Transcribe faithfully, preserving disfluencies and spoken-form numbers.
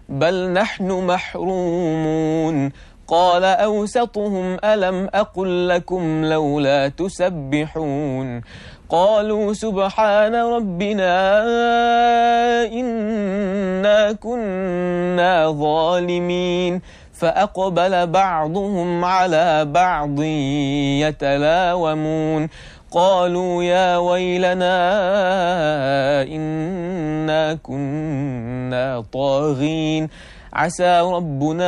بل نحن محرومون قال أوسطهم ألم أقل لكم لولا تسبحون قالوا سبحان ربنا إنا كنا ظالمين فأقبل بعضهم على بعض يتلاومون قالوا يا ويلنا إنا كنا طاغين عسى ربنا